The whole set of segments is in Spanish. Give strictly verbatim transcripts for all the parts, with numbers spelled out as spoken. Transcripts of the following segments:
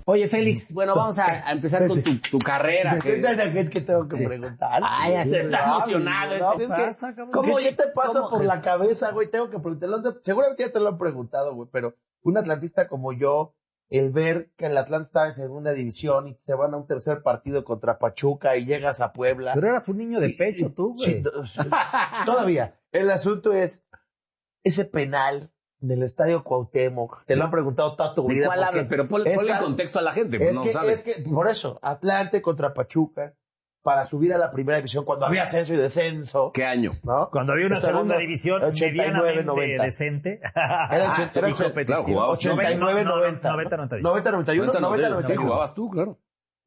Oye, Félix, bueno, vamos a, a empezar con tu, tu carrera. ¿Qué que, que tengo que preguntar? Ay, ya está, está emocionado. No, este es pasa, que, cabrón? ¿cómo, ¿Qué te pasa ¿Cómo? por la cabeza, güey? Tengo que preguntarlo. Seguramente ya te lo han preguntado, güey, pero un atlantista como yo, el ver que el Atlanta está en segunda división y se van a un tercer partido contra Pachuca y llegas a Puebla. Pero eras un niño de pecho, tú, güey. Sí, todavía. El asunto es ese penal del Estadio Cuauhtémoc. Te lo han preguntado toda tu vida. ¿Cuál habla? Pero ponle, ponle en contexto a la gente, pues es no que, sabes. Es que, por eso, Atlante contra Pachuca, para subir a la primera división, cuando había ascenso y descenso. ¿Qué año? ¿No? Cuando había una segunda división medianamente noventa. decente. Era ochenta y nueve noventa. noventa noventa y uno. noventa noventa y uno. noventa noventa y uno. Jugabas tú, claro.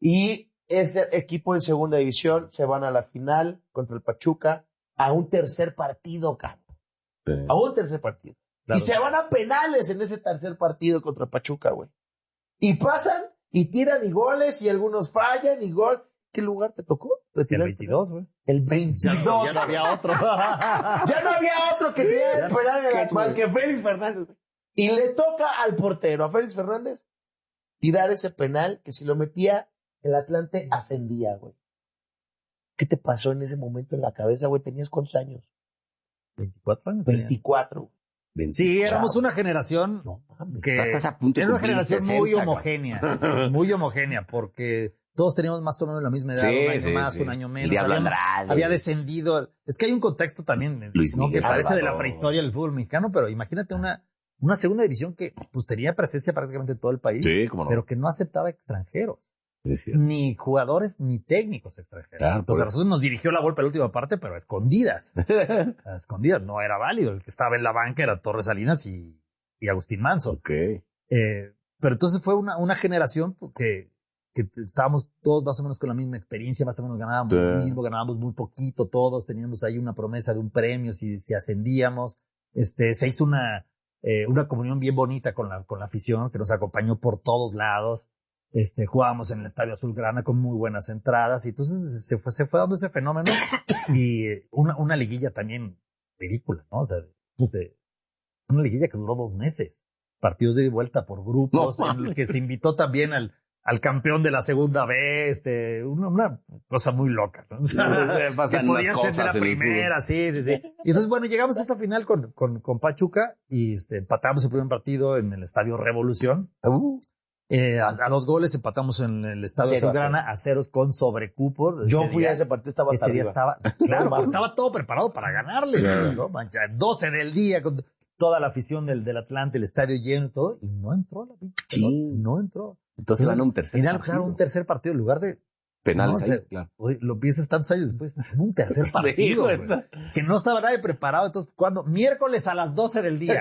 Y ese equipo en segunda división se van a la final contra el Pachuca a un tercer partido, cabrón. Sí. A un tercer partido. Claro. Y se van a penales en ese tercer partido contra Pachuca, güey. Y pasan y tiran y goles y algunos fallan y gol. ¿Qué lugar te tocó? El veintidós, güey. El veintidós. Ya, ya no había otro. Ya no había otro que tirara el penal más que Félix Fernández, güey. Y le toca al portero, a Félix Fernández, tirar ese penal que si lo metía, el Atlante ascendía, güey. ¿Qué te pasó en ese momento en la cabeza, güey? ¿Tenías cuántos años? veinticuatro años. veinticuatro. Sí, éramos una generación no, mames, que estás a punto de era una generación sesenta, muy homogénea, muy homogénea, porque todos teníamos más o menos la misma edad, sí, un año sí, más, sí. un año menos. Diablo Había, Andrade. había descendido. Es que hay un contexto también, Luis ¿no? Miguel Que parece Salvador. de la prehistoria del fútbol mexicano, pero imagínate una una segunda división que pues tenía presencia prácticamente en todo el país, sí, cómo no. pero que no aceptaba extranjeros. Es ni jugadores ni técnicos extranjeros. Claro, Entonces a nosotros nos dirigió la Volpe a la última parte, pero a escondidas. A escondidas, no era válido. El que estaba en la banca era Torres Salinas y, y Agustín Manso. Okay. Eh, pero entonces fue una, una generación que, que estábamos todos más o menos con la misma experiencia, más o menos ganábamos sí. lo mismo, ganábamos muy poquito todos, teníamos ahí una promesa de un premio si, si ascendíamos. Este, se hizo una, eh, una comunión bien bonita con la, con la afición que nos acompañó por todos lados. Este, jugábamos en el Estadio Azulgrana con muy buenas entradas y entonces se fue, se fue dando ese fenómeno y una, una liguilla también ridícula, ¿no? O sea, de, una liguilla que duró dos meses, partidos de vuelta por grupos, no, en el que se invitó también al, al campeón de la segunda B, este, una, una cosa muy loca, ¿no? O sea, que podía ser de la primera, sí, sí, sí. Y entonces, bueno, llegamos a esa final con, con, con Pachuca y este, empatamos el primer partido en el Estadio Revolución. Uh. Eh, a, a dos goles empatamos en el Estadio Azulgrana a ceros con sobrecupo. Yo fui día, a ese partido, estaba ese día estaba, claro, estaba todo preparado para ganarle, yeah. ¿no? Mancha, doce del día con toda la afición del, del Atlante, el estadio lleno y todo, y no entró la pinche sí. no entró. Entonces van a un tercer final, partido. Claro, un tercer partido en lugar de penales, no, o sea, ahí, claro. Hoy, lo piensas tantos años después, un tercer partido, sí, que no estaba nadie preparado. Entonces, cuando miércoles a las doce del día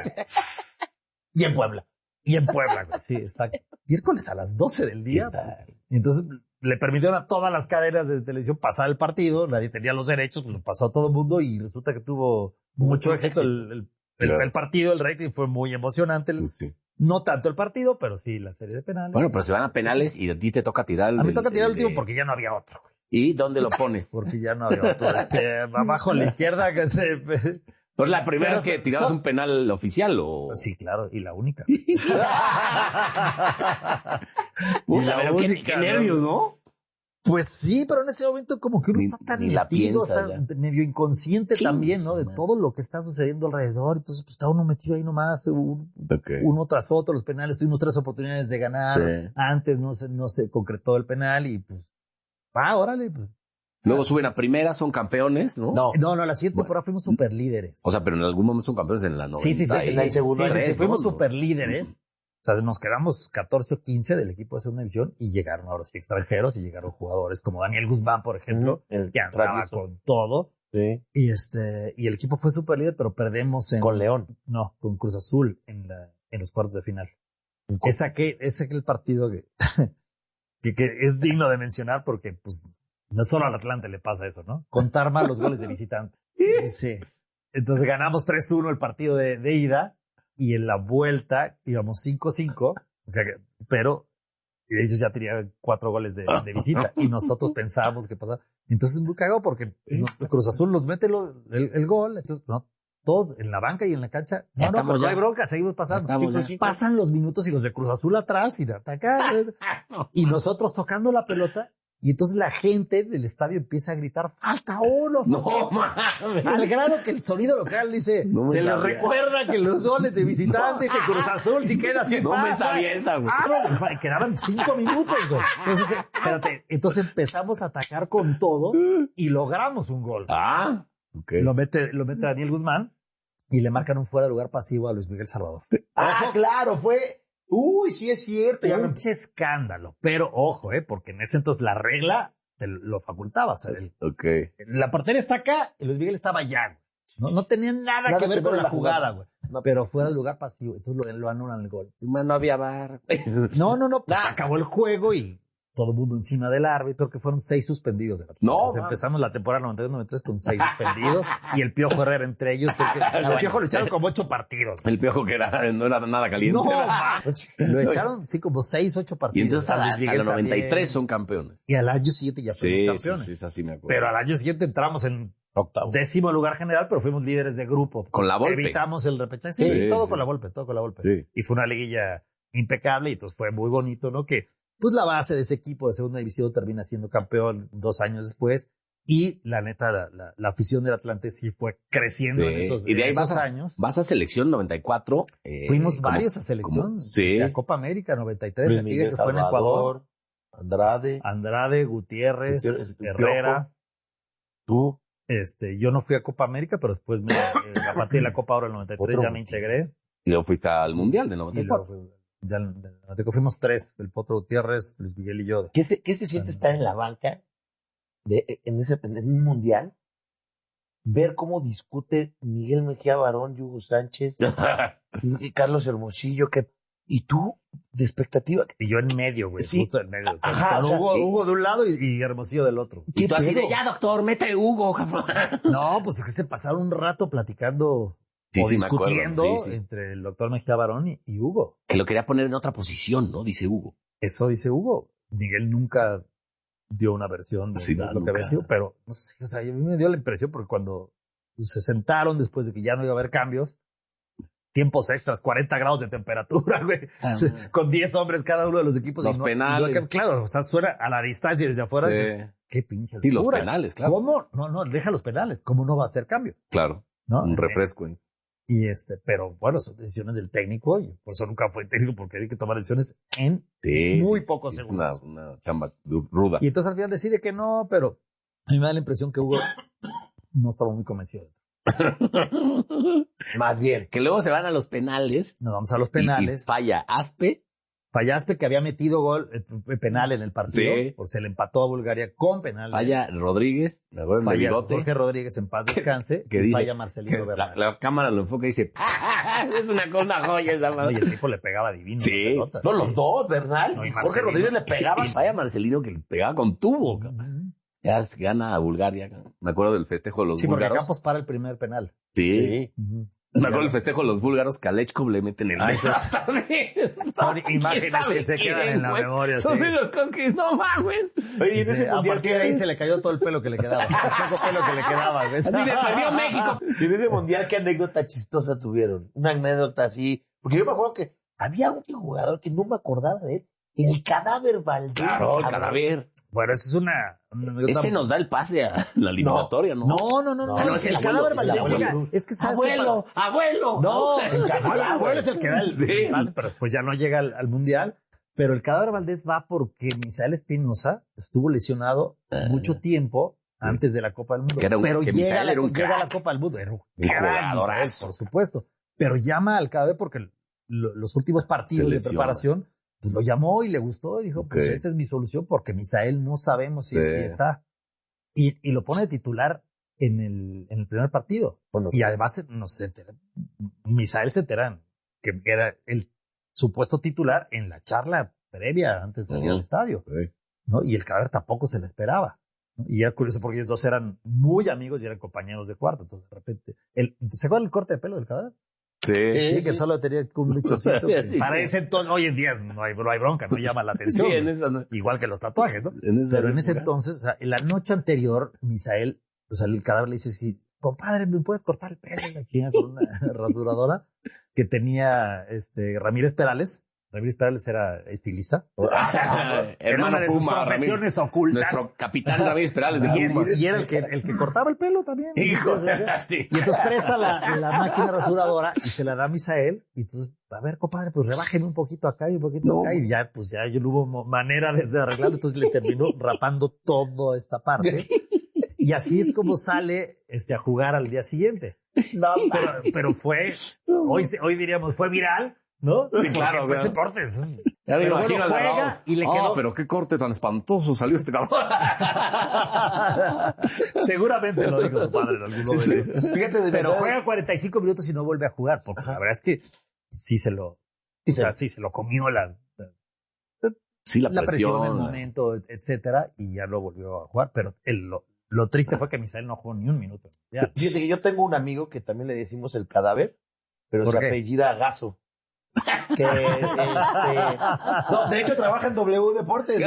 y en Puebla. Y en Puebla, güey. Sí, está. Miércoles a las doce del día. Y entonces le permitieron a todas las cadenas de televisión pasar el partido. Nadie tenía los derechos, lo pasó a todo el mundo y resulta que tuvo mucho, mucho éxito el, el, el, claro. el partido. El rating fue muy emocionante. El, sí. No tanto el partido, pero sí la serie de penales. Bueno, pero se van a penales y a ti te toca tirar el A mí me toca tirar el último de... porque ya no había otro, güey. ¿Y dónde lo pones? Porque ya no había otro. Este, abajo a la izquierda que se... Pues la primera vez que tirabas son... un penal oficial, ¿o? Sí, claro, y la única. Puta, y la pero única, qué, qué nervios, ¿no? Pues sí, pero en ese momento como que uno ni, está tan ni la metido, piensa, está ya. medio inconsciente sí, también, ¿no? De man. todo lo que está sucediendo alrededor. Entonces, pues está uno metido ahí nomás, un, okay. uno tras otro, los penales. Tuvimos tres oportunidades de ganar. Sí. Antes no se, no se concretó el penal y pues, ah, órale, pues. Luego suben a primera, son campeones, ¿no? No, no, no la siguiente temporada bueno. fuimos super líderes. O sea, pero en algún momento son campeones en la noventa. Sí, sí, sí, sí, en el segundo sí, sí, sí, fuimos ¿no? super líderes. Uh-huh. O sea, nos quedamos catorce o quince del equipo de segunda división y llegaron ahora sí extranjeros y llegaron jugadores como Daniel Guzmán, por ejemplo, uh-huh. que andaba con todo. Sí. Y este, y el equipo fue super líder, pero perdemos en... Con León. No, con Cruz Azul en la, en los cuartos de final. Uh-huh. Esa que, ese que el partido que, que, que es digno de mencionar porque, pues, no solo al Atlante le pasa eso, ¿no? Contar mal los goles de visitante. Sí. Entonces ganamos tres uno el partido de, de ida y en la vuelta íbamos cinco cinco, pero ellos ya tenían cuatro goles de, de visita y nosotros pensábamos que pasaba. Entonces es muy cagado porque Cruz Azul nos mete lo, el, el gol, entonces no, todos en la banca y en la cancha. No, no, pero no hay bronca, seguimos pasando. Pasan los minutos y los de Cruz Azul atrás y de atacar. Y nosotros tocando la pelota. Y entonces la gente del estadio empieza a gritar, falta uno. No, mames. Al grado que el sonido local dice, no se les recuerda que los goles de visitante, no. que Cruz Azul si queda así no pasa. me sabía esa, güey. Ah, no, quedaban cinco minutos, güey. Entonces, espérate, entonces empezamos a atacar con todo y logramos un gol. Ah, okay. Lo mete, lo mete Daniel Guzmán y le marcan un fuera de lugar pasivo a Luis Miguel Salvador. Ah, ojo, claro, fue... Uy, sí es cierto. Un pinche escándalo. Pero ojo, eh, porque en ese entonces la regla te lo facultaba. O sea, el, okay. La portería está acá y Luis Miguel estaba allá. No, no tenía nada, nada que ver con la jugada, güey. No, pero fuera del lugar pasivo. Entonces lo, lo anulan el gol. No había bar. No, no, no. Pues nah. acabó el juego y todo el mundo encima del árbitro, que fueron seis suspendidos de la temporada. No, Entonces, empezamos la temporada noventa y dos noventa y tres con seis suspendidos y el Piojo Herrera entre ellos. Que, que, el Piojo lo echaron como ocho partidos. El Piojo que era, no era nada caliente. No, lo echaron, sí, como seis, ocho partidos. Y entonces a, a los noventa y tres son campeones. Y al año siguiente ya fuimos sí, campeones. Sí, sí, así me acuerdo. Pero al año siguiente entramos en octavo, décimo lugar general, pero fuimos líderes de grupo. Con la Volpe. Evitamos el repechaje. Sí, sí, sí, todo sí. con la Volpe, todo con la Volpe. Sí. Y fue una liguilla impecable y entonces fue muy bonito, ¿no? Que pues la base de ese equipo de segunda división termina siendo campeón dos años después y la neta, la, la, la afición del Atlante sí fue creciendo sí. en esos, y de ahí esos vas a, años. Vas a selección noventa y cuatro. Eh, Fuimos como, varios a selección. Como, sí. A Copa América noventa y tres, aquí que fue en Ecuador. Andrade. Andrade, Gutiérrez, Gutiérrez Herrera. Tú. Este, yo no fui a Copa América, pero después me, eh, a partir de la Copa Oro del noventa y tres ya me integré. Y luego fuiste al Mundial de noventa y cuatro. Ya, de, de, fuimos tres, el Potro Gutiérrez, Luis Miguel y yo. ¿Qué se, qué se siente estar en la banca de, en ese en un mundial? Ver cómo discute Miguel Mejía Barón, Hugo Sánchez, y Carlos Hermosillo, que, y tú, de expectativa. Y yo en medio, güey, sí. justo en medio. Ajá, con o sea, Hugo, ¿qué? Hugo de un lado y, y Hermosillo del otro. Y tú así de, ya doctor, mete Hugo, cabrón. No, pues es que se pasaron un rato platicando. Sí, o sí, discutiendo acuerdo, sí, sí. entre el doctor Mejía Barón y, y Hugo. Que lo quería poner en otra posición, ¿no? Dice Hugo. Eso dice Hugo. Miguel nunca dio una versión de sí, lo nunca. que había sido, pero no sé, o sea, a mí me dio la impresión porque cuando se sentaron después de que ya no iba a haber cambios, tiempos extras, cuarenta grados de temperatura, güey, ah, con diez hombres cada uno de los equipos. Los y no, penales. Y no, claro, o sea, suena a la distancia desde afuera. Sí. Dices, qué pinche Sí, los penales, claro. ¿Cómo? No, no, deja los penales. ¿Cómo no va a hacer cambio? Claro. ¿No? Un refresco. ¿eh? Y este, pero bueno, son decisiones del técnico y por eso nunca fue técnico porque hay que tomar decisiones en sí, muy sí, pocos sí, segundos. Es una, una chamba ruda. Y entonces al final decide que no, pero a mí me da la impresión que Hugo no estaba muy convencido. Más bien. Que luego se van a los penales. Nos vamos a los penales. Y, y falla Aspe. Falla Aspe que había metido gol, eh, penal en el partido. Sí. Porque se le empató a Bulgaria con penal. Falla Rodríguez. Me acuerdo falla de bigote. Jorge Rodríguez en paz descanse. que y dice, falla Marcelino Bernal. La, la cámara lo enfoca y dice, es una cosa joya esa madre. Oye, el tipo le pegaba divino. Sí. No, los dos, Bernal. No, y Jorge Rodríguez le pegaba. Y falla Marcelino que le pegaba con tubo. Uh-huh. Ya gana a Bulgaria. Me acuerdo del festejo de los sí, búlgaros. Sí, porque Campos para el primer penal. Sí. sí. Uh-huh. Me acuerdo del festejo de los búlgaros que a Lechkov le meten el beso. Son imágenes que se quedan en la güey? memoria. Son sí. los cosas que no mames. Oye, y en ese mundial que ahí se le cayó todo el pelo que le quedaba. El poco pelo que le quedaba. ¿Ves? Así le perdió México. Y en ese mundial, ¿qué anécdota chistosa tuvieron? Una anécdota así. Porque yo me acuerdo que había un jugador que no me acordaba de él. El Cadáver Valdés. Claro, el Cadáver. Bueno, esa es una... una Ese nos da el pase a la eliminatoria, ¿no? No, no, no, no. no, no es el, el Cadáver Valdés. Llega, es que sabes abuelo, que para... abuelo. No, el Cadáver abuelo es el que da el, sí. el pase, pero después ya no llega al, al Mundial. Pero el Cadáver Valdés va porque Misael Espinosa estuvo lesionado uh, mucho tiempo sí. antes de la Copa del Mundo. Que era un, pero que llega, la, era un llega a la Copa del Mundo. Era un jugador, por supuesto. Pero llama al Cadáver porque lo, los últimos partidos de preparación... Pues lo llamó y le gustó y dijo, okay. pues esta es mi solución porque Misael no sabemos si, sí. si está. Y, y lo pone de titular en el, en el primer partido. Bueno, y además nos se entera, Misael se enteran que era el supuesto titular en la charla previa antes de salir uh-huh. al estadio. Sí. ¿No? Y el Cadáver tampoco se le esperaba. ¿no? Y era curioso porque ellos dos eran muy amigos y eran compañeros de cuarto. Entonces de repente, el, ¿se acuerdan el corte de pelo del Cadáver? Sí. sí, que solo tenía un luchocito. Sí, para ese entonces, hoy en día no hay, no hay bronca, no llama la atención. Sí, en eso no. Igual que los tatuajes, ¿no? En Pero en ese entonces, o sea, en la noche anterior, Misael, o sea, el Cadáver le dice, si, compadre, ¿me puedes cortar el pelo? La chingada con una rasuradora que tenía este Ramírez Perales. Ramírez Perales era estilista. Era una de sus Puma, profesiones Ramírez, ocultas. Nuestro capitán Ramírez Perales de Pumas. Y era el que, el que cortaba el pelo también. Hijo, sí. Y entonces presta la, la máquina rasuradora y se la da a Misael. Y entonces, a ver, compadre, pues rebájeme un poquito acá y un poquito no. acá. Y ya, pues ya no hubo manera de arreglarlo. Entonces le terminó rapando toda esta parte. Y así es como sale este, a jugar al día siguiente. No, pero, pero fue, hoy, hoy diríamos, fue viral. ¿No? Sí, claro. Pues deportes. Ya me imagino bueno, juega y le quedó. Oh, pero qué corte tan espantoso salió este cabrón. Seguramente lo dijo su padre en algún momento. Sí. Fíjate, de pero verdad. juega cuarenta y cinco minutos y no vuelve a jugar, porque la verdad es que sí se lo, sí, o sea, sí se lo comió la, la, sí, la, la presión, presión, el momento, etcétera, y ya no volvió a jugar. Pero el, lo, lo triste fue que Misael no jugó ni un minuto. Ya. Fíjate que yo tengo un amigo que también le decimos el cadáver, pero se apellida Gaso. Que, este, no, de hecho trabaja en W Deportes.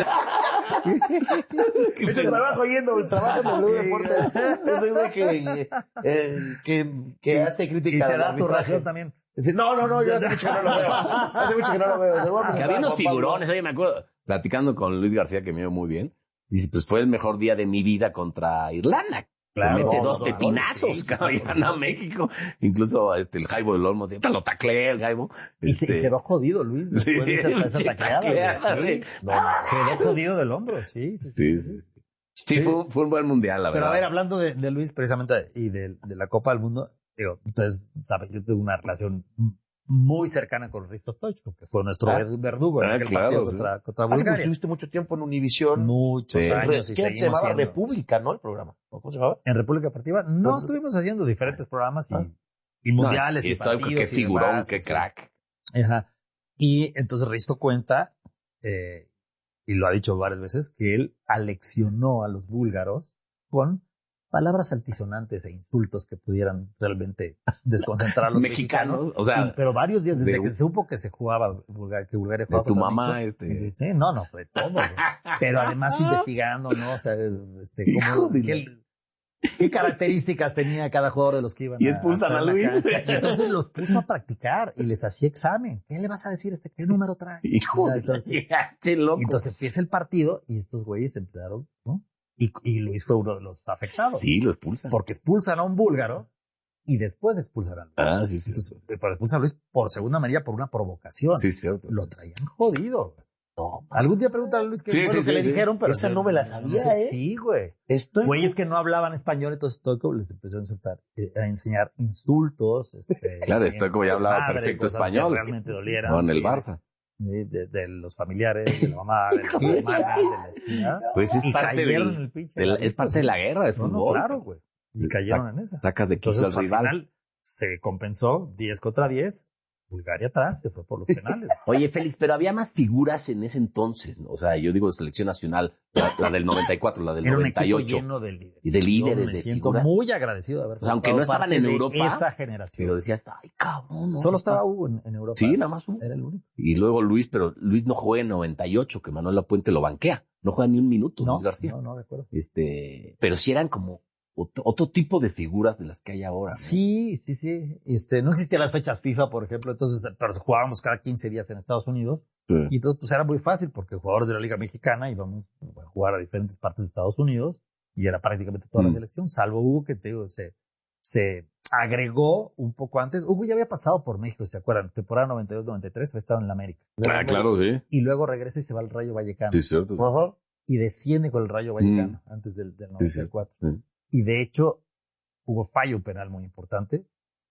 De hecho trabajo ahí en W, trabaja en W Deportes. Yo soy güey que, eh, que, que hace crítica. Y te da tu ración también. Decir, no, no, no, yo hace mucho que no lo veo. Hace mucho que no lo veo. Que había unos figurones, oye, me acuerdo, platicando con Luis García, que me vio muy bien. Dice, pues fue el mejor día de mi vida contra Irlanda. Claro, mete no, dos no, pepinazos, sí, cabrón, y gana México. Incluso este, el Jaibo del Olmo, te lo tacleé el Jaibo. Y este, se quedó jodido, Luis, después sí, de esa, esa tacleada. tacleada sí. no, quedó jodido del hombro, sí. Sí, sí, sí. sí. sí. sí fue, fue un buen mundial, la Pero verdad. Pero a ver, hablando de, de Luis precisamente y de, de la Copa del Mundo, digo, entonces, ¿sabes? Yo tengo una relación muy cercana con Risto Stoichkov, que fue nuestro ah, verdugo en ah, aquel claro, partido sí. contra, contra Bulgaria. Ah, estuviste mucho tiempo en Univisión. Muchos sí. años. ¿Qué se llamaba? Siendo... República, ¿no? El programa. ¿Cómo se llamaba? En República Deportiva. No, estuvimos haciendo diferentes programas y, ah. y mundiales. No, y, y partidos. Qué figurón, demás, qué sí. crack. Ajá. Y entonces Risto cuenta, eh, y lo ha dicho varias veces, que él aleccionó a los búlgaros con palabras altisonantes e insultos que pudieran realmente desconcentrar a los mexicanos, mexicanos. O sea, pero varios días desde de, que se supo que se jugaba, que Bulgaria jugaba. De tu mamá, México, este. Sí, no, no, de todo. Güey. Pero además investigando, ¿no? O sea, este, cómo, qué, qué características tenía cada jugador de los que iban y expulsan a, a Luis. Y entonces los puso a practicar y les hacía examen. ¿Qué le vas a decir? Este, ¿qué número trae? Hijo, entonces, qué loco. Entonces empieza el partido y estos güeyes empezaron, ¿no? Y, y Luis fue uno de los afectados. Sí, lo expulsan. Porque expulsan a un búlgaro y después expulsan a Luis. Ah, sí, sí. Entonces, pero expulsan a Luis por segunda medida por una provocación. Sí, cierto. Lo traían jodido. No, algún día pregúntale a Luis qué sí, fue sí, lo que sí, le sí. dijeron, pero esa no me la sabía, no sé, ¿eh? Sí, güey. Estoy... Güeyes que no hablaban español, entonces Stoichkov les empezó a insultar, eh, a enseñar insultos. Este, claro, Stoichkov ya hablaba madre, perfecto español. Que realmente dolieran. Con el Barça. De, de, de los familiares, de la mamá, de los hermanos, de la, pues es y parte, cayeron del, en el pinche de la, es parte de la guerra de fútbol. No, no, claro, güey. Y cayeron Sac, en esa. Sacas de quicio al rival. Al final se compensó diez contra diez. Bulgaria atrás, se fue por los penales. Oye, Félix, pero había más figuras en ese entonces, ¿no? O sea, yo digo de selección nacional, la, la del noventa y cuatro, la del Era noventa y ocho. Un lleno de líderes. Y de líderes, me de siento figuras. muy agradecido de haber o sea, aunque no estaban en Europa. Esa generación. Pero decías, ay, cabrón. No, Solo estaba Hugo en, en Europa. Sí, nada más Hugo. Era el único. Y luego Luis, pero Luis no juega en noventa y ocho, que Manuel Lapuente lo banquea. No juega ni un minuto, no, Luis García. No, no, de acuerdo. Este, pero sí eran como otro, otro tipo de figuras de las que hay ahora, ¿no? Sí, sí, sí. Este, no existían las fechas FIFA, por ejemplo, entonces, pero jugábamos cada quince días en Estados Unidos. Sí. Y entonces, pues era muy fácil porque jugadores de la Liga Mexicana íbamos a jugar a diferentes partes de Estados Unidos y era prácticamente toda mm. la selección, salvo Hugo, que te digo, se, se agregó un poco antes. Hugo ya había pasado por México, ¿se acuerdan? Temporada noventa y dos noventa y tres, había estado en la América. Ah, claro, sí. Y luego regresa y se va al Rayo Vallecano. Sí, cierto. Uh-huh. Y desciende con el Rayo Vallecano mm. antes del, del noventa y cuatro. Sí, sí. Y de hecho, hubo fallo penal muy importante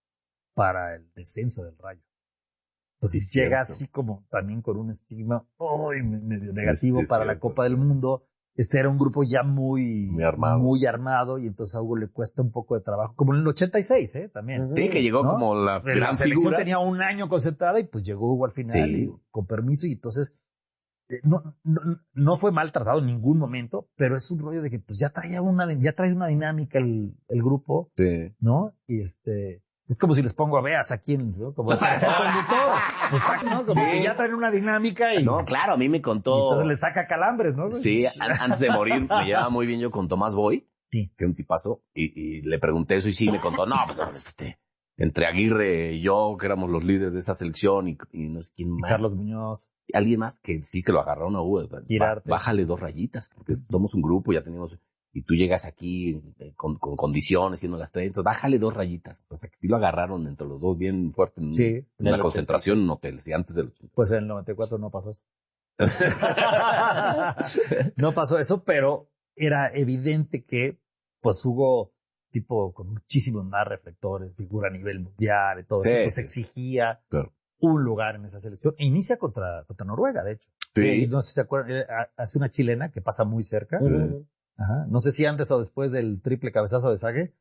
para el descenso del Rayo. Entonces sí, llega cierto. Así como también con un estigma oh, medio negativo sí, sí, para cierto, la Copa sí. del Mundo. Este era un grupo ya muy, muy armado. muy armado y entonces a Hugo le cuesta un poco de trabajo. Como en el ochenta y seis, ¿eh? También. Sí, que llegó ¿no? como la gran La selección figura. Tenía un año concentrada y pues llegó Hugo al final sí. y, con permiso y entonces No, no, no fue maltratado en ningún momento, pero es un rollo de que pues ya traía una, ya trae una dinámica el, el grupo, sí. ¿no? Y este, es como si les pongo a Beas aquí, ¿no? Como si les conductor, pues, ¿no? Como sí. que ya traen una dinámica y... No, claro, a mí me contó... Y entonces le saca calambres, ¿no? Sí, antes de morir me llevaba muy bien yo con Tomás Boy, Sí. Que es un tipazo. Y, y le pregunté eso y sí me contó, no, pues, este, entre Aguirre y yo, que éramos los líderes de esa selección, y, y no sé quién más. Carlos Muñoz. Alguien más que sí que lo agarraron a Hugo. Bájale dos rayitas, porque somos un grupo, ya tenemos, y tú llegas aquí eh, con, con condiciones, siendo las tres, entonces bájale dos rayitas. O sea, que sí lo agarraron entre los dos bien fuerte en, Sí, en una concentración en hoteles, y antes del ochenta. Pues en el noventa y cuatro no pasó eso. No pasó eso, pero era evidente que, pues, Hugo, tipo, con muchísimos más reflectores, figura a nivel mundial y todo Sí, eso, pues sí. exigía Claro. un lugar en esa selección. E inicia contra, contra Noruega, de hecho. Sí. Y no sé si se acuerdan, eh, hace una chilena que pasa muy cerca. Sí. Ajá. No sé si antes o después del triple cabezazo de Sague.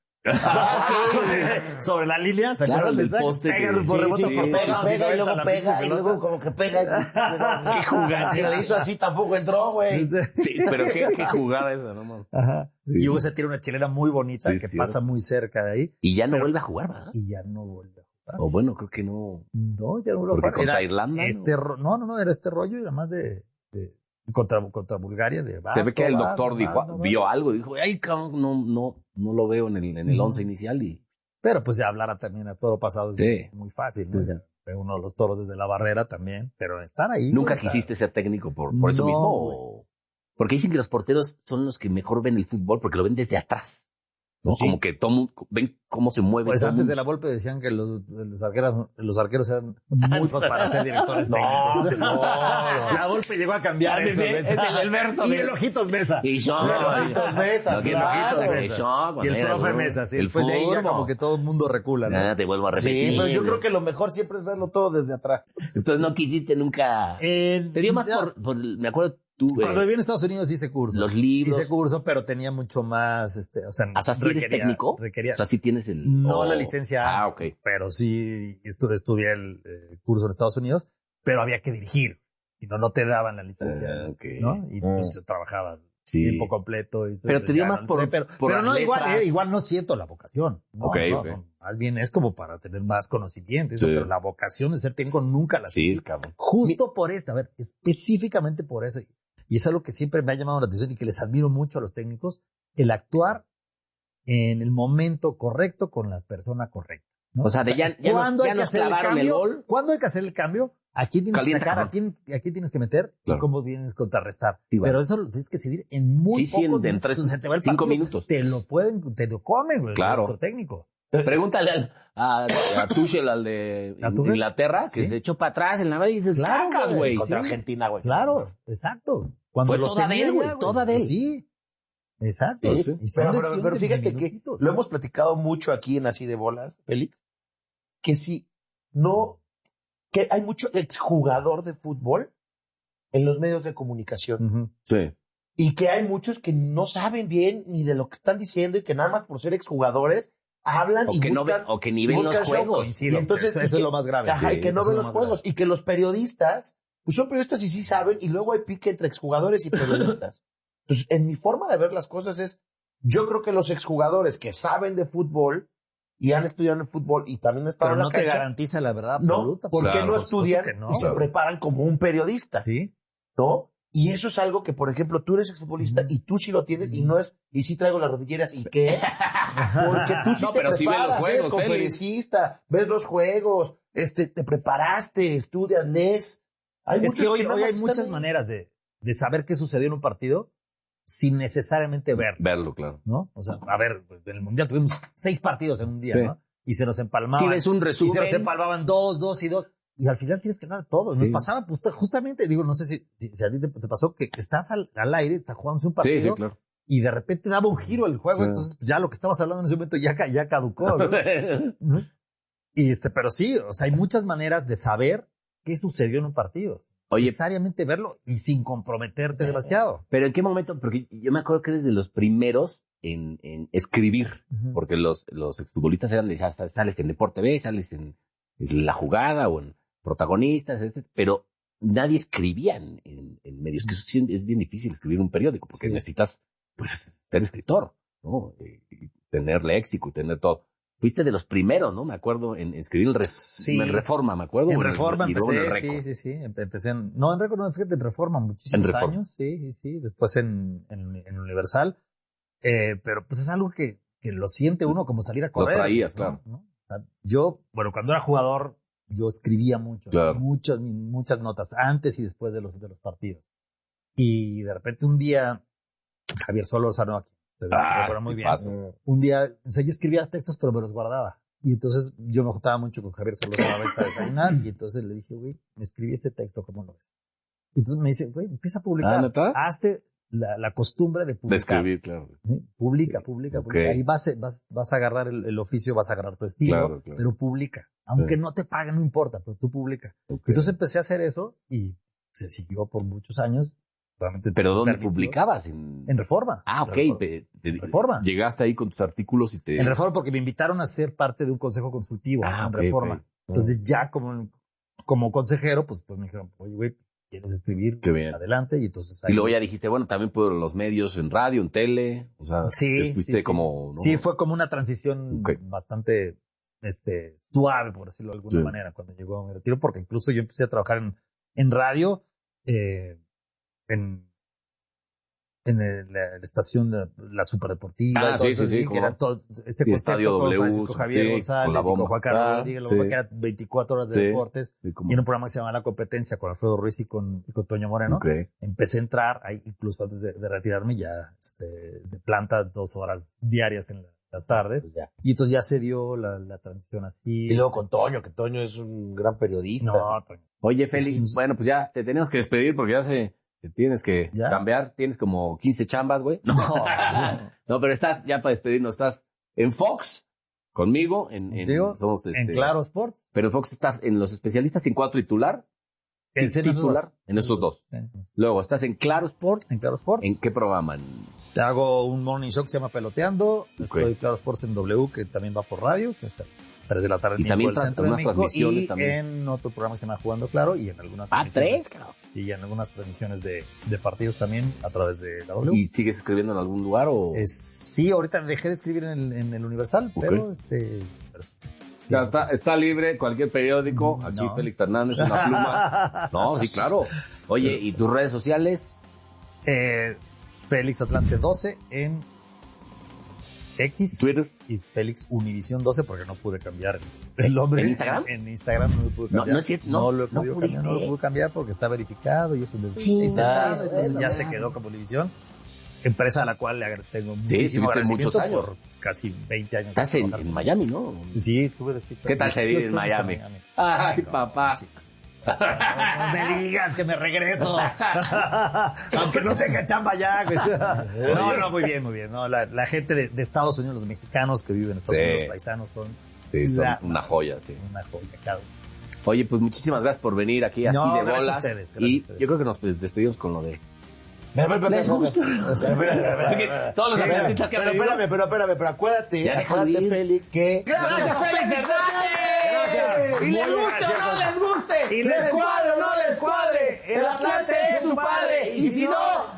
Sobre la línea, ¿se Claro, acuerdan de el Sague? poste Pega que- por rebote Sí, por sí, pega, pega, pega, y luego la pega, pinche y pelota. luego como que pega. Qué jugada. Si le hizo así tampoco entró, güey. Sí, pero qué, qué jugada esa, no mames. Ajá. Sí. Y Hugo se tira una chilena muy bonita Sí, que sí, pasa muy cerca de ahí Y ya no Pero- vuelve a jugar, ¿verdad? y ya no vuelve a jugar. O bueno, creo que no. No, ya no vuelve a Porque jugar. contra Era Irlanda, Este ¿no? ro- no, no, no, era este rollo y además de, de contra, contra Bulgaria de Se ve que el vas, doctor vas, dijo, no, vio vas. algo, dijo, ay, cabrón, no, no, no lo veo en el, en el Ujú. once inicial y. Pero pues ya hablar también a toro pasado es Sí. muy fácil, ¿no? Sí, sí. Ya fue uno de los toros desde la barrera también, pero estar ahí. ¿Nunca pues, quisiste ser técnico por, por eso No, mismo? güey. O... Porque dicen que los porteros son los que mejor ven el fútbol porque lo ven desde atrás. ¿no? Sí. Como que todo mundo, ven cómo se mueve. Pues todo antes mundo. de la Volpe decían que los, los, arqueros, los arqueros eran muy pocos para ser directores No, técnicos. no, no. La Volpe llegó a cambiar Ah, sí, eso. sí, ¿ves? es el- el verso Y de- el Ojitos Mesa. Y yo, Y el Ojitos Mesa, no, que claro. Ojitos Mesa. Mesa, Y cuando el era profe duro. Mesa, sí. El Después de ahí ya fútbol. como que todo el mundo recula, ¿no? Nada, te vuelvo a repetir. Sí, pero yo creo que lo mejor siempre es verlo todo desde atrás. Entonces no quisiste nunca. Eh, Te dio más ya, por, por, me acuerdo tú, Cuando eh, viví en Estados Unidos hice curso. los libros. Hice curso, pero tenía mucho más, este, o sea, O sea, ¿sí eres requería- técnico? requería- O sea, sí tienes el. No o- la licencia A, Ah, ok. pero sí estudié, estudié el eh, curso en Estados Unidos, pero había que dirigir. Y no, no te daban la licencia, Ah, ok. ¿no? Y Mm. pues trabajaba Sí. tiempo completo. Y Pero te dio ya más no por- entré, pero, por pero no, las igual, letras. eh, igual no siento la vocación. No, Ok, no, ok. no. Más bien es como para tener más conocimiento, eso, Sí. pero la vocación de ser técnico nunca la Sí, sentí. es cabrón. Justo por esta, a ver, específicamente por eso. Y es algo que siempre me ha llamado la atención y que les admiro mucho a los técnicos, el actuar en el momento correcto con la persona correcta, ¿no? O sea, de ya, ya nos, ¿cuándo ya hay que nos hacer el clavaron el cambio? gol. ¿Cuándo hay que hacer el cambio? ¿A quién tienes Calienta, que sacar? ¿A cabrón. quién, ¿A quién tienes que meter? Claro. ¿Y cómo tienes que contrarrestar? Sí, bueno. Pero eso lo tienes que decidir en muy Sí, sí, en- pocos en minutos. tres- Entonces, se te va el cinco partido, minutos. Te lo pueden, te lo comen, güey, Claro. el director técnico. Pregúntale al, a, a Tuchel, al de ¿A Tuchel? Inglaterra, que Sí. se echó para atrás en la media y dices, Claro, sacas, güey. güey. Contra Sí. Argentina, güey. Claro, exacto. Cuando Fue los toda de tenía él, güey, ya, toda de él. Sí, exacto. Sí, sí. Y son Pero, pero, decisiones pero de fíjate que minutitos, lo ¿no? hemos platicado mucho aquí en Así de Bolas, Félix, que si no, que hay mucho exjugador de fútbol en los medios de comunicación Ujú. Sí. y que hay muchos que no saben bien ni de lo que están diciendo y que nada más por ser exjugadores hablan O y que, no buscan, ven, o que ni ven los buscan show, juegos. Coincido, Y entonces- eso, y eso que- es lo más grave. ajá, y Sí, que no eso ven es lo los más juegos y que los periodistas pues son periodistas y sí saben y luego hay pique entre exjugadores y periodistas. Entonces, en mi forma de ver las cosas es, yo creo que los exjugadores que saben de fútbol y han estudiado en fútbol y también han estado Pero en la no te cancha, garantiza la verdad no, absoluta. ¿por qué Claro, no por supuesto estudian que no. y se preparan como un periodista? Sí. ¿No? Y eso es algo que, por ejemplo, tú eres exfutbolista Ujú. y tú sí lo tienes y no es, y sí traigo las rodilleras y qué, porque tú sí No, te pero sí ves los preparas, eres juegos, Félix. conferencista, ves los juegos, este, te preparaste, estudias, lees. Hay Es muchos que hoy, nada hoy más hay están muchas ahí. maneras de, de saber qué sucedió en un partido sin necesariamente ver, Verlo, claro. ¿no? O sea, a ver, en el Mundial tuvimos seis partidos en un día, Sí. ¿no? Y se nos empalmaban. Si ves un y se resumen. nos empalmaban dos, dos y dos. Y al final tienes que ganar todos. Nos Sí. pasaba, pues, justamente, digo, no sé si, si, si a ti te, te pasó que estás al, al aire, estás jugando un Sí, partido sí, claro. y de repente daba un giro el juego, Sí. entonces pues, ya lo que estabas hablando en ese momento ya, ca- ya caducó, ¿no? Ujú. Y este, pero sí, o sea, hay muchas maneras de saber qué sucedió en un partido. Oye. Necesariamente verlo y sin comprometerte demasiado. Pero ¿en qué momento? Porque yo me acuerdo que eres de los primeros en, en escribir, Ujú. porque los, los exfutbolistas eran de, ya sales en Deporte B, sales en, en La Jugada o en Protagonistas, etcétera, pero nadie escribía en, en, en medios, que eso sí es bien difícil escribir un periódico, porque Sí. necesitas, pues, ser escritor, ¿no? Y, y tener léxico y tener todo. Fuiste de los primeros, ¿no? Me acuerdo en, en escribir el Re- Sí. en Reforma, me acuerdo. En o el- Reforma y luego en el empecé, Récord. sí, sí, sí. Empe- Empecé en, no, en Récord, no, fíjate, en Reforma muchísimos En Reforma. años, sí, sí, sí. Después en, en, en Universal. Eh, pero pues es algo que, que lo siente uno como salir a correr. Lo traías, ¿no? claro. ¿no? O sea, yo, bueno, cuando era jugador, yo escribía mucho, claro. muchas, muchas notas, antes y después de los, de los partidos. Y de repente un día, Javier Solórzano, aquí, se ah, recuerda muy bien. Paso. Un día, o sea, yo escribía textos, pero me los guardaba. Y entonces yo me juntaba mucho con Javier Solórzano a veces a desayunar, y entonces le dije, güey, me escribí este texto, ¿cómo lo ves? Y entonces me dice, güey, empieza a publicar. ¿Ah, neta? Hazte la, la costumbre de publicar. De escribir, claro. ¿Sí? Publica, publica, publica. Okay. Ahí vas, vas, vas a agarrar el, el oficio, vas a agarrar tu estilo, claro, claro. pero publica. Aunque sí. no te paguen, no importa, pero tú publica. Okay. Entonces empecé a hacer eso y se siguió por muchos años. ¿Pero dónde permitió? publicabas? En... en Reforma. Ah, ok. Reforma. Te, te, en Reforma. Llegaste ahí con tus artículos y te... En Reforma porque me invitaron a ser parte de un consejo consultivo ah, en okay, Reforma. Okay. Entonces ya como, como consejero, pues, pues me dijeron, oye, güey, ¿quieres escribir? Qué bien. Adelante. Y entonces ahí... Y luego ya dijiste, bueno, también puedo los medios, en radio, en tele. O sea, sí, fuiste sí, como... ¿no? Sí, fue como una transición okay. bastante este, suave, por decirlo de alguna sí. manera, cuando llegó a mi retiro, porque incluso yo empecé a trabajar en, en radio, eh, en... en el, la, la estación de la Superdeportiva, ah, sí, sí, sí, que era todo este sí, concepto con Francisco Javier sí, González con la bomba. y con Juan Carlos ah, Rodríguez, sí. que era veinticuatro horas de sí, deportes, sí, y en un programa que se llamaba La Competencia con Alfredo Ruiz y con, y con Toño Moreno. Okay. Empecé a entrar, ahí incluso antes de, de retirarme, ya este, de planta dos horas diarias en la, las tardes, pues ya. Y entonces ya se dio la, la transición así. Y luego con Toño, que Toño es un gran periodista. No, Toño. Oye, Félix, sí. bueno, pues ya te tenemos que despedir porque ya se... Te tienes que ¿Ya? cambiar, tienes como quince chambas, güey. No. no, pero estás, ya para despedirnos, estás en Fox, conmigo, en, en, Digo, somos, este, en Claro Sports. Pero en Fox estás en los especialistas en cuadro titular. En titular, en esos dos. Sí. Luego, estás en Claro Sports. En Claro Sports. ¿En qué programa? Te hago un morning show que se llama Peloteando. Okay. Estoy en Claro Sports en W, que también va por radio, que es tres de la tarde y en también el centro de México, transmisiones y también. en otro programa que se llama Jugando Claro, y en algunas ah, tres, claro. Y en algunas transmisiones de, de partidos también a través de la W. ¿Y sigues escribiendo en algún lugar o...? Es, sí, ahorita dejé de escribir en el, en el Universal, okay. pero este... Pero, ya está, está libre cualquier periódico, aquí no. Félix Fernández, una pluma. No, sí, claro. Oye, ¿y tus redes sociales? Eh, Félix Atlante doce en X, Twitter y Félix Univisión doce porque no pude cambiar el nombre. ¿En Instagram? En, en Instagram no lo pude cambiar. No, no es cierto, no, no lo he no podido cambiar, no lo pude cambiar porque está verificado y eso es sí, intentado, entonces ya se quedó como Univisión, empresa a la cual le tengo muchísimo sí, muchos años. por casi veinte años. Estás en, en Miami, ¿no? Sí, tuve de ¿Qué tal se vive en Miami? en Miami? Ay, sí, papá. Sí. No me digas que me regreso. Aunque no tenga chamba ya. No, no, muy bien, muy bien. No, la, la gente de, de Estados Unidos, los mexicanos que viven en Estados sí. Unidos, los paisanos, son, sí, son la, una joya. Sí. Una joya, claro. Oye, pues muchísimas gracias por venir aquí así no, de gracias bolas. A ustedes, gracias y a ustedes. Yo creo que nos despedimos con lo de... ¿Les gusta? Todos los artistas que Pero espérame, pero espérame, pero acuérdate, acuérdate, Félix, que... ¡Gracias, Félix! ¡Gracias! Y les guste o no les guste, y les cuadre o no les cuadre, el Atlante es su padre, y si no...